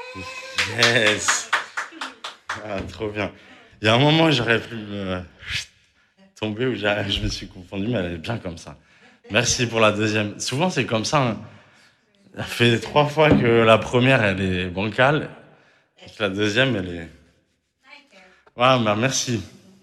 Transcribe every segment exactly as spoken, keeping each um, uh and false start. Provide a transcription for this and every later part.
Yes. Ah, trop bien. Il y a un moment, j'aurais pu me tomber où je me suis confondu, mais elle est bien comme ça. Merci pour la deuxième. Souvent, c'est comme ça. Hein. Ça fait trois fois que la première, elle est bancale, et que la deuxième, elle est... Ouais, bah merci.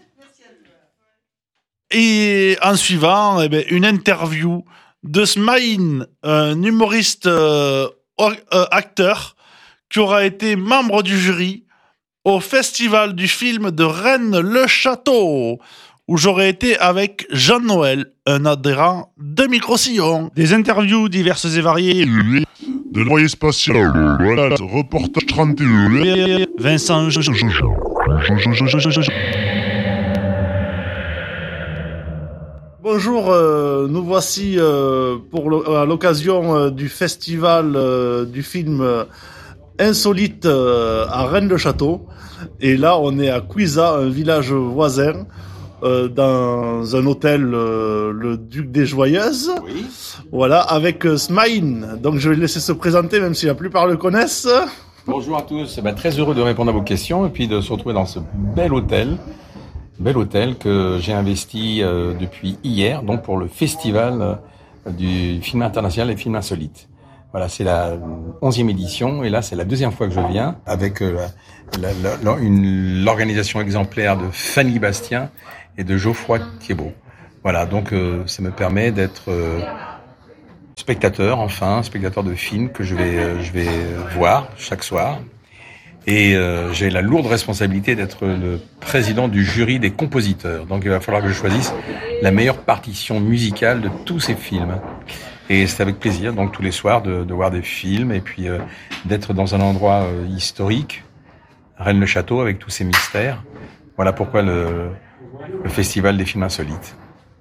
Et en suivant, eh ben, une interview de Smaïn, un humoriste euh, euh, acteur qui aura été membre du jury au festival du film de Rennes-le-Château, où j'aurais été avec Jean-Noël, un adhérent de Micro-Sillon. Des interviews diverses et variées. De l'envoyé spatial, voilà, reportage trente et un. Vincent. Bonjour, euh, nous voici euh, pour le, à l'occasion euh, du festival euh, du film euh, Insolite euh, à Rennes-le-Château. Et là, on est à Cuisa, un village voisin, euh, dans un hôtel, euh, le Duc des Joyeuses. Oui. Voilà, avec euh, Smaïn. Donc je vais le laisser se présenter, même si la plupart le connaissent. Bonjour à tous, ben, très heureux de répondre à vos questions et puis de se retrouver dans ce bel hôtel. Bel hôtel que j'ai investi euh, depuis hier, donc pour le festival euh, du film international et film insolite. Voilà, c'est la onzième édition et là c'est la deuxième fois que je viens avec euh, la, la, la, une, l'organisation exemplaire de Fanny Bastien et de Geoffroy Thiébaut. Voilà, donc euh, ça me permet d'être euh, spectateur, enfin, spectateur de films que je vais, euh, je vais voir chaque soir. Et euh, j'ai la lourde responsabilité d'être le président du jury des compositeurs. Donc il va falloir que je choisisse la meilleure partition musicale de tous ces films. Et c'est avec plaisir, donc tous les soirs, de, de voir des films et puis euh, d'être dans un endroit euh, historique, Rennes-le-Château, avec tous ces mystères. Voilà pourquoi le, le festival des films insolites.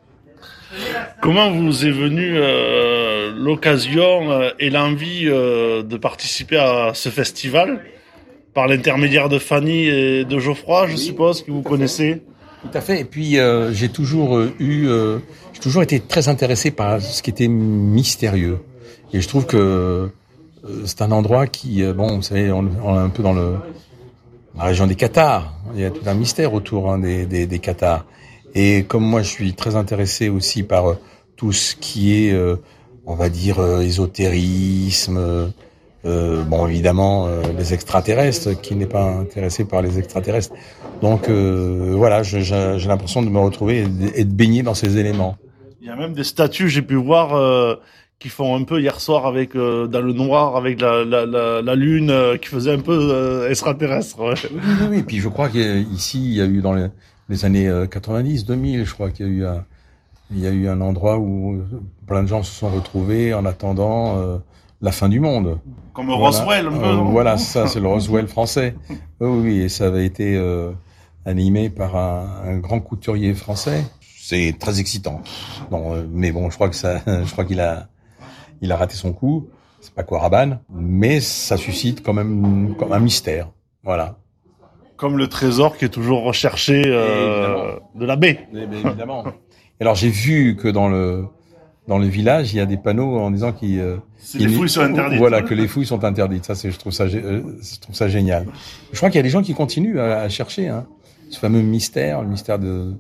Comment vous est venue euh, l'occasion euh, et l'envie euh, de participer à ce festival ? Par l'intermédiaire de Fanny et de Geoffroy, je oui, suppose, que vous connaissez. Tout à fait. Et puis euh, j'ai toujours euh, eu, euh, j'ai toujours été très intéressé par ce qui était mystérieux. Et je trouve que euh, c'est un endroit qui, euh, bon, vous savez, on, on est un peu dans le la région des Cathares. Il y a tout un mystère autour hein, des, des, des Cathares. Et comme moi, je suis très intéressé aussi par euh, tout ce qui est, euh, on va dire, euh, ésotérisme. Euh, Euh, bon, évidemment, euh, les extraterrestres, qui n'est pas intéressé par les extraterrestres. Donc, euh, voilà, je, j'ai, j'ai l'impression de me retrouver et, et de baigner dans ces éléments. Il y a même des statues, j'ai pu voir, euh, qui font un peu hier soir avec euh, dans le noir, avec la, la, la, la lune, euh, qui faisait un peu euh, extraterrestre. Ouais. Oui, oui, oui. Puis je crois qu'ici, il y a eu dans les, les années quatre-vingt-dix, deux mille, je crois qu'il y a eu un, il y a eu un endroit où plein de gens se sont retrouvés en attendant euh, la fin du monde. Comme voilà. Roswell, un peu. Euh, voilà, ça, c'est le Roswell français. Oui, oui, et ça avait été euh, animé par un, un grand couturier français. C'est très excitant. Non, euh, mais bon, je crois que ça, je crois qu'il a, il a raté son coup. C'est pas quoi Rabanne, mais ça suscite quand même comme un mystère. Voilà. Comme le trésor qui est toujours recherché euh, de la baie. Mais, mais évidemment. Et alors j'ai vu que dans le Dans le village, il y a des panneaux en disant qu'ils, euh, les fouilles sont interdites. Voilà, que les fouilles sont interdites. Ça, c'est, je trouve ça, euh, je trouve ça génial. Je crois qu'il y a des gens qui continuent à, à chercher hein, ce fameux mystère, le mystère de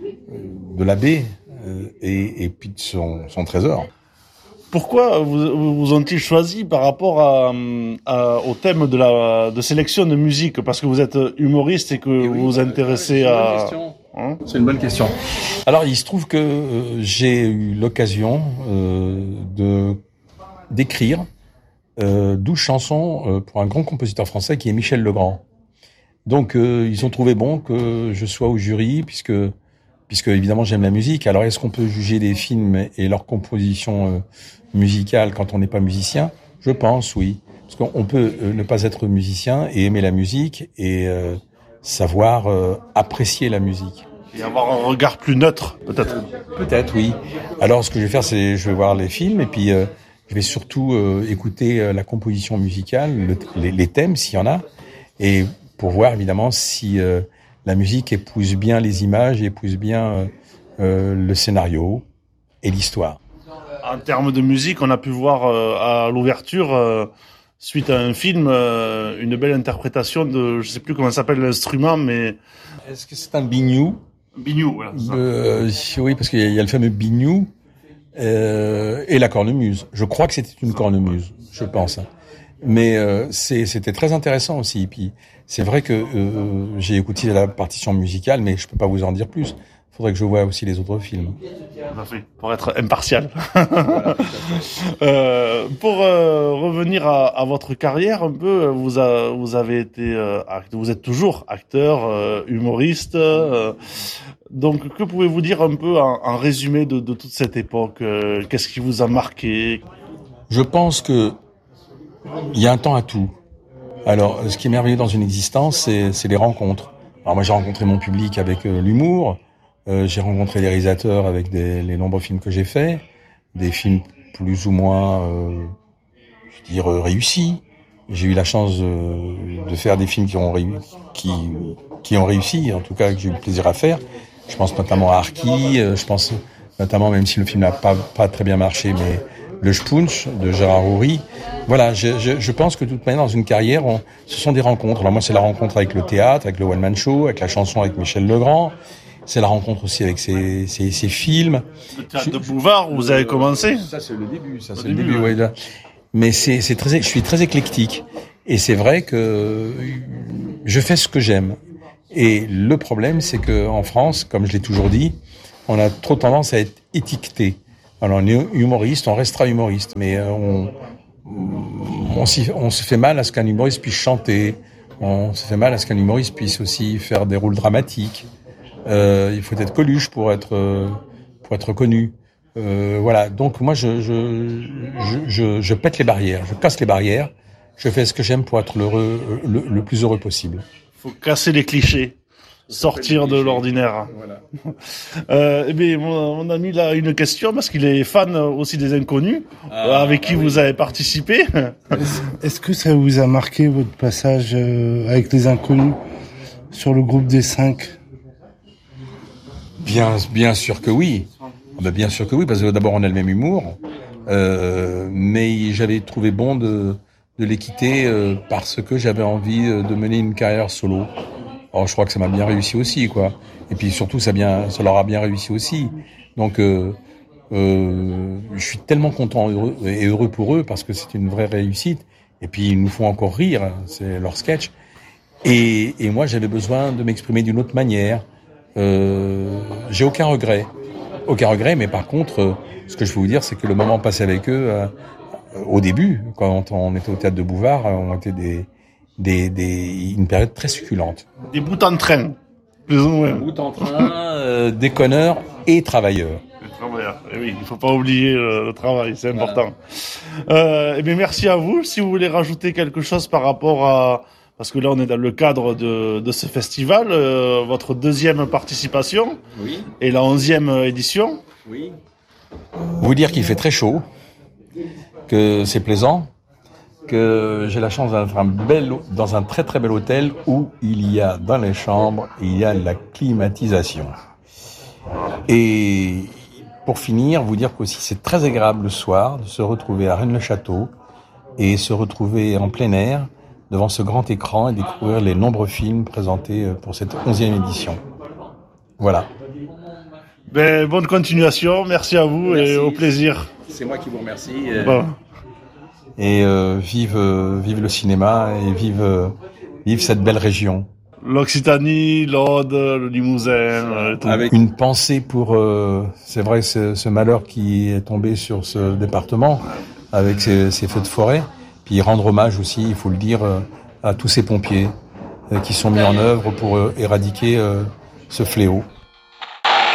de la baie euh, et, et puis de son, son trésor. Pourquoi vous, vous ont-ils choisi par rapport à, à, au thème de la de sélection de musique ? Parce que vous êtes humoriste et que et oui, vous vous intéressez euh, à. Hein c'est une bonne question. Alors, il se trouve que euh, j'ai eu l'occasion euh, de d'écrire euh, douze chansons euh, pour un grand compositeur français qui est Michel Legrand. Donc, euh, ils ont trouvé bon que je sois au jury, puisque puisque évidemment j'aime la musique. Alors, est-ce qu'on peut juger des films et leur composition euh, musicale quand on n'est pas musicien ? Je pense, oui. Parce qu'on peut euh, ne pas être musicien et aimer la musique et euh, savoir euh, apprécier la musique. Et avoir un regard plus neutre, peut-être. Euh, peut-être, oui. Alors, ce que je vais faire, c'est je vais voir les films et puis euh, je vais surtout euh, écouter euh, la composition musicale, le, les, les thèmes, s'il y en a, et pour voir, évidemment, si euh, la musique épouse bien les images, épouse bien euh, euh, le scénario et l'histoire. En termes de musique, on a pu voir euh, à l'ouverture... Euh, suite à un film, euh, une belle interprétation de, je sais plus comment s'appelle l'instrument, mais Est-ce que c'est un biniou? Biniou, voilà. c'est ça. Euh, oui, parce qu'il y a, il y a le fameux biniou euh, et la cornemuse. Je crois que c'était une cornemuse, je pense. Mais euh, c'est, c'était très intéressant aussi. Et puis c'est vrai que euh, j'ai écouté la partition musicale, mais je peux pas vous en dire plus. Il faudrait que je voie aussi les autres films. Tout à fait, pour être impartial. euh, pour euh, revenir à, à votre carrière un peu, vous, a, vous avez été, euh, act- vous êtes toujours acteur, euh, humoriste. Euh, donc, que pouvez-vous dire un peu en, en résumé de, de toute cette époque euh, Qu'est-ce qui vous a marqué? Je pense que il y a un temps à tout. Alors, ce qui est merveilleux dans une existence, c'est, c'est les rencontres. Alors moi, j'ai rencontré mon public avec euh, l'humour. Euh, j'ai rencontré les réalisateurs avec des, les nombreux films que j'ai faits, des films plus ou moins, euh, je veux dire, euh, réussis. J'ai eu la chance de, de faire des films qui ont, réu- qui, qui ont réussi, en tout cas que j'ai eu le plaisir à faire. Je pense notamment à Arki, euh, je pense notamment, même si le film n'a pas, pas très bien marché, mais Le Spunch de Gérard Houry. Voilà, je, je, je pense que de toute manière, dans une carrière, on, ce sont des rencontres. Alors moi, c'est la rencontre avec le théâtre, avec le one-man show, avec la chanson avec Michel Legrand. C'est la rencontre aussi avec ses, ses, ses films. Le théâtre de Bouvard, où vous avez commencé? Ça, c'est le début. Ça, c'est Au le début, début, ouais. ouais, là. Mais c'est, c'est très, je suis très éclectique. Et c'est vrai que je fais ce que j'aime. Et le problème, c'est que en France, comme je l'ai toujours dit, on a trop tendance à être étiqueté. Alors, on est humoriste, on restera humoriste. Mais on, on, s'y, on se fait mal à ce qu'un humoriste puisse chanter. On se fait mal à ce qu'un humoriste puisse aussi faire des rôles dramatiques. Euh, il faut être Coluche pour être euh, pour être connu. Euh, voilà. Donc moi, je je, je je je pète les barrières, je casse les barrières. Je fais ce que j'aime pour être l'heureux, le, le plus heureux possible. Faut casser les clichés, sortir de l'ordinaire. Voilà. Euh, eh bien, mon, mon ami là a une question parce qu'il est fan aussi des Inconnus, Ah, euh, avec qui bah oui. vous avez participé. Est-ce que ça vous a marqué votre passage euh, avec les Inconnus sur le groupe des cinq? Bien bien sûr que oui. Ah ben, bien sûr que oui, parce que d'abord on a le même humour, euh, mais j'avais trouvé bon de de les quitter euh, parce que j'avais envie de mener une carrière solo. Alors je crois que ça m'a bien réussi aussi, quoi. Et puis surtout ça bien, ça leur a bien réussi aussi. Donc euh, euh, je suis tellement content heureux, et heureux pour eux parce que c'est une vraie réussite. Et puis ils nous font encore rire, c'est leur sketch. Et, et moi j'avais besoin de m'exprimer d'une autre manière. Euh, j'ai aucun regret, aucun regret. Mais par contre, euh, ce que je peux vous dire, c'est que le moment passé avec eux, euh, au début, quand on était au théâtre de Bouvard, on était des, des, des, une période très succulente. Des bouts en train, plus ou moins. Bout en train, euh, déconneurs et travailleurs. Le travail, eh oui, il faut pas oublier euh, le travail, c'est important. Euh, eh bien, merci à vous. Si vous voulez rajouter quelque chose par rapport à, parce que là on est dans le cadre de, de ce festival, euh, votre deuxième participation Oui, et la onzième édition. oui. Vous dire qu'il fait très chaud, que c'est plaisant, que j'ai la chance d'être un bel, dans un très très bel hôtel où il y a dans les chambres, il y a la climatisation. Et pour finir, vous dire qu'aussi c'est très agréable le soir de se retrouver à Rennes-le-Château et se retrouver en plein air devant ce grand écran et découvrir les nombreux films présentés pour cette onzième édition. Voilà. Ben, bonne continuation, merci à vous. Merci. Et au plaisir. C'est moi qui vous remercie. Bon. Et euh, vive, euh, vive le cinéma et vive, euh, vive cette belle région. L'Occitanie, l'Aude, le Limousin, euh, tout. Avec une pensée pour, euh, c'est vrai, ce, ce malheur qui est tombé sur ce département avec ces, ces feux de forêt. Puis rendre hommage aussi, il faut le dire, euh, à tous ces pompiers euh, qui sont mis en œuvre pour euh, éradiquer euh, ce fléau.